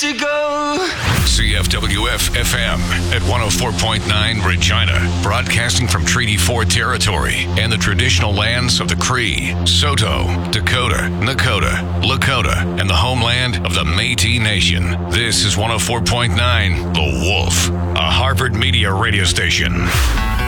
to go. CFWF FM at 104.9 Regina, broadcasting from Treaty 4 territory and the traditional lands of the Cree, Saulteaux, Dakota, Nakota, Lakota, and the homeland of the Métis Nation. This is 104.9 The Wolf, a Harvard Media radio station.